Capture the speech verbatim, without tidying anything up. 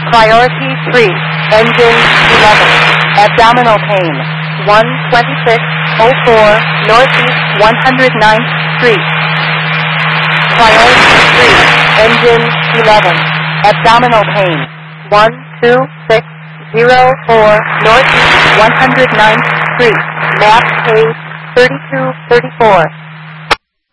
Priority three, engine eleven, abdominal pain, one twenty-six oh four Northeast one hundred ninth Street. Priority three, engine eleven, abdominal pain, one two six oh four Northeast one hundred ninth Street, map page thirty-two thirty-four.